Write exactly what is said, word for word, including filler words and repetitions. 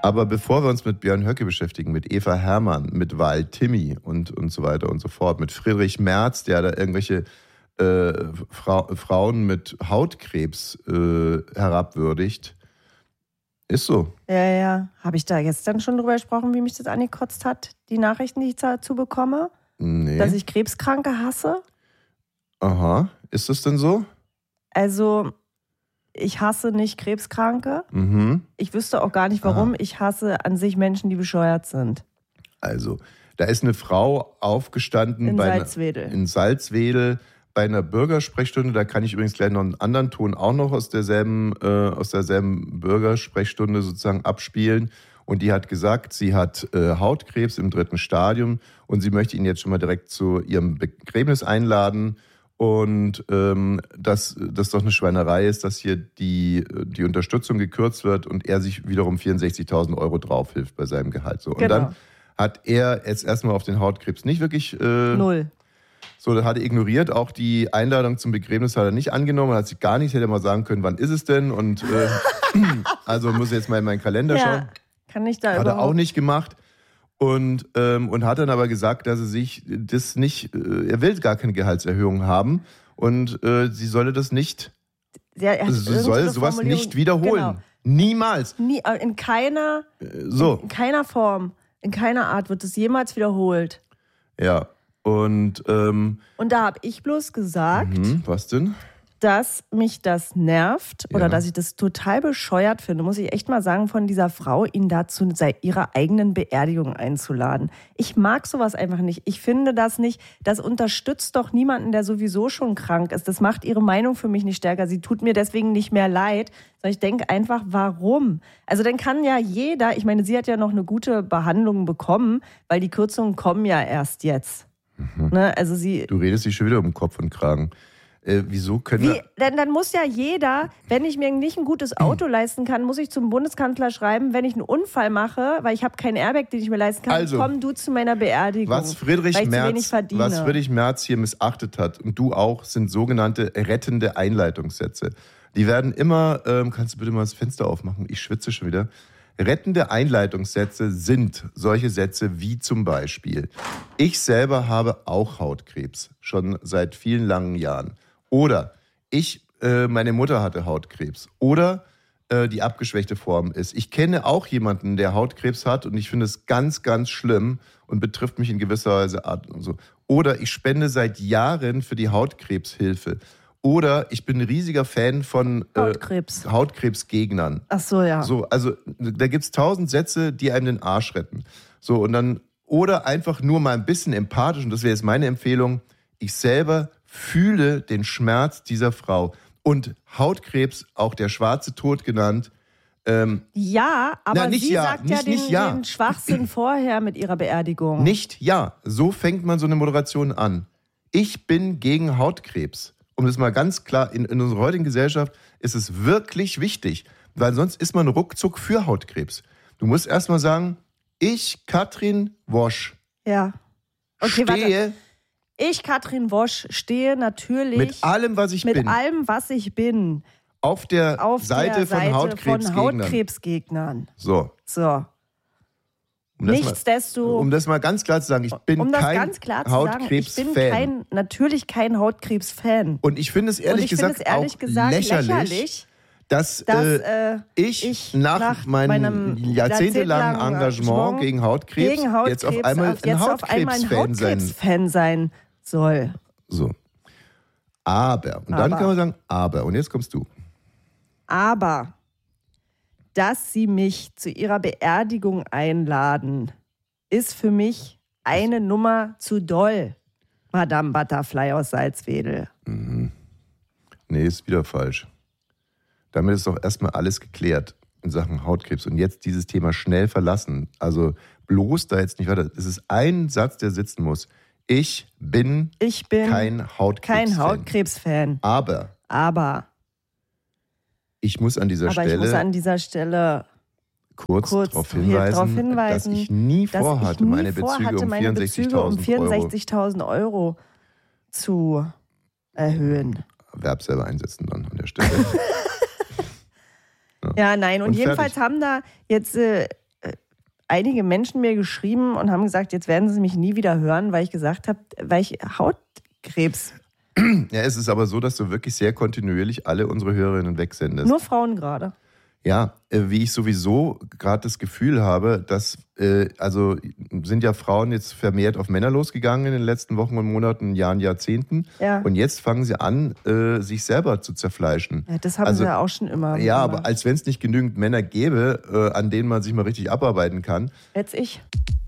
Aber bevor wir uns mit Björn Höcke beschäftigen, mit Eva Herrmann, mit Val Timmy und, und so weiter und so fort, mit Friedrich Merz, der da irgendwelche äh, Fra- Frauen mit Hautkrebs äh, herabwürdigt, ist so. Ja, ja. Habe ich da gestern schon drüber gesprochen, wie mich das angekotzt hat, die Nachrichten, die ich dazu bekomme? Nee. Dass ich Krebskranke hasse? Aha, ist das denn so? Also, ich hasse nicht Krebskranke. Mhm. Ich wüsste auch gar nicht, warum. Aha. Ich hasse an sich Menschen, die bescheuert sind. Also, da ist eine Frau aufgestanden In bei Salzwedel. Einer, in Salzwedel bei einer Bürgersprechstunde. Da kann ich übrigens gleich noch einen anderen Ton auch noch aus derselben, äh, aus derselben Bürgersprechstunde sozusagen abspielen. Und die hat gesagt, sie hat äh, Hautkrebs im dritten Stadium und sie möchte ihn jetzt schon mal direkt zu ihrem Begräbnis einladen. Und ähm, dass das doch eine Schweinerei ist, dass hier die, die Unterstützung gekürzt wird und er sich wiederum vierundsechzigtausend Euro draufhilft bei seinem Gehalt. So. Und Genau. dann hat er jetzt erstmal auf den Hautkrebs nicht wirklich... Äh, Null. So, das hat er ignoriert. Auch die Einladung zum Begräbnis hat er nicht angenommen. Er hat sich gar nicht, hätte er mal sagen können, wann ist es denn? Und äh, also muss ich jetzt mal in meinen Kalender Ja, schauen. kann ich da Hat er überhaupt... auch nicht gemacht. Und, ähm, und hat dann aber gesagt, dass er sich das nicht, äh, er will gar keine Gehaltserhöhung haben und äh, sie solle das nicht, Ja, er hat sie soll irgendeine sowas Formulierung- nicht wiederholen. Genau. Niemals. Nie, äh, in keiner, Äh, So, in keiner Form, in keiner Art wird es jemals wiederholt. ja. Und, ähm, Und da habe ich bloß gesagt, hm, was denn? dass mich das nervt oder Ja. dass ich das total bescheuert finde, muss ich echt mal sagen, von dieser Frau, ihn dazu ihrer eigenen Beerdigung einzuladen. Ich mag sowas einfach nicht. Ich finde das nicht, das unterstützt doch niemanden, der sowieso schon krank ist. Das macht ihre Meinung für mich nicht stärker. Sie tut mir deswegen nicht mehr leid, sondern ich denke einfach, warum? Also dann kann ja jeder, ich meine, sie hat ja noch eine gute Behandlung bekommen, weil die Kürzungen kommen ja erst jetzt. Mhm. Ne? Also sie... Du redest dich schon wieder um Kopf und Kragen. Äh, wieso können Wie, wir... denn dann muss ja jeder, wenn ich mir nicht ein gutes Auto leisten kann, muss ich zum Bundeskanzler schreiben, wenn ich einen Unfall mache, weil ich habe keinen Airbag, den ich mir leisten kann, Also, komm du zu meiner Beerdigung. Was Friedrich, weil ich zu wenig Merz, verdiene. was Friedrich Merz hier missachtet hat, und du auch, sind sogenannte rettende Einleitungssätze. Die werden immer, ähm, kannst du bitte mal das Fenster aufmachen? Ich schwitze schon wieder. Rettende Einleitungssätze sind solche Sätze wie zum Beispiel: Ich selber habe auch Hautkrebs, schon seit vielen langen Jahren. Oder ich, äh, meine Mutter hatte Hautkrebs. Oder äh, die abgeschwächte Form ist: Ich kenne auch jemanden, der Hautkrebs hat und ich finde es ganz, ganz schlimm und betrifft mich in gewisser Weise Art und so. Oder ich spende seit Jahren für die Hautkrebshilfe. Oder ich bin ein riesiger Fan von äh, Hautkrebs. Hautkrebsgegnern. Ach so, ja. So, also da gibt's tausend Sätze, die einem den Arsch retten. So, und dann, oder einfach nur mal ein bisschen empathisch, und das wäre jetzt meine Empfehlung: Ich selber fühle den Schmerz dieser Frau. Und Hautkrebs, auch der schwarze Tod genannt, ähm, Ja, aber Na, nicht sie ja, sagt ja nicht- den, nicht ja. den Schwachsinn vorher mit ihrer Beerdigung. nicht ja. So fängt man so eine Moderation an. Ich bin gegen Hautkrebs. Um das mal ganz klar, in, in unserer heutigen Gesellschaft ist es wirklich wichtig, weil sonst ist man ruckzuck für Hautkrebs. Du musst erstmal sagen: Ich, Katrin Wosch, Ja. Okay, warte. stehe Ich, Katrin Wosch, stehe natürlich mit allem, was ich mit bin, allem, was ich bin, auf der auf Seite, der Seite von Hautkrebsgegnern. von Hautkrebsgegnern. So. So. Um das, Nichtsdestotrotz. mal, um das mal ganz klar zu sagen, ich bin Um das kein ganz klar zu sagen, ich bin Hautkrebs-Fan. kein, natürlich kein Hautkrebs-Fan. Und ich finde es Und ehrlich ich finde gesagt es ehrlich auch gesagt lächerlich, lächerlich, dass, dass äh, äh, ich, ich nach, nach meinem meinem jahrzehntelangen jahrzehntelangen Engagement Engagement gegen Hautkrebs, gegen Hautkrebs jetzt auf einmal auf, ein jetzt auf einmal ein Hautkrebs-Fan sein. Hautkrebs-Fan sein soll. So. Aber, und dann Aber. kann man sagen, aber, und jetzt kommst du. Aber, dass sie mich zu ihrer Beerdigung einladen, ist für mich eine Nummer zu doll, Madame Butterfly aus Salzwedel. Mhm. Nee, ist wieder falsch. Damit ist doch erstmal alles geklärt in Sachen Hautkrebs. Und jetzt dieses Thema schnell verlassen. Also bloß da jetzt nicht weiter. Es ist ein Satz, der sitzen muss. Ich bin, Ich bin kein Hautkrebs-Fan. kein Hautkrebs-Fan. Aber Aber, ich muss an dieser aber ich Stelle muss an dieser Stelle kurz, kurz darauf hier hinweisen, darauf hinweisen, dass ich nie dass vorhatte, ich nie meine Bezüge vorhatte, um meine Bezüge um vierundsechzigtausend Euro vierundsechzigtausend Euro zu erhöhen. Verb selber einsetzen dann an der Stelle. Ja, nein. Und, Und jedenfalls fertig. haben da jetzt äh, einige Menschen mir geschrieben und haben gesagt, jetzt werden sie mich nie wieder hören, weil ich gesagt habe, weil ich Hautkrebs. Ja, es ist aber so, dass du wirklich sehr kontinuierlich alle unsere Hörerinnen wegsendest. Nur Frauen gerade. Ja, äh, wie ich sowieso gerade das Gefühl habe, dass, äh, also sind ja Frauen jetzt vermehrt auf Männer losgegangen in den letzten Wochen und Monaten, Jahren, Jahrzehnten. Ja. Und jetzt fangen sie an, äh, sich selber zu zerfleischen. Ja, das haben also, sie ja auch schon immer. Ja, gemacht. aber als wenn es nicht genügend Männer gäbe, äh, an denen man sich mal richtig abarbeiten kann. Jetzt ich.